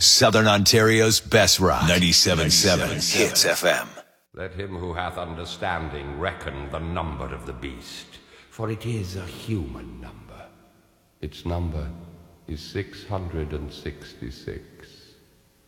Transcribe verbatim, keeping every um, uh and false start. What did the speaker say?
Southern Ontario's best rock. ninety-seven point seven Hits F M. Let him who hath understanding reckon the number of the beast, for it is a human number. Its number is six hundred sixty-six.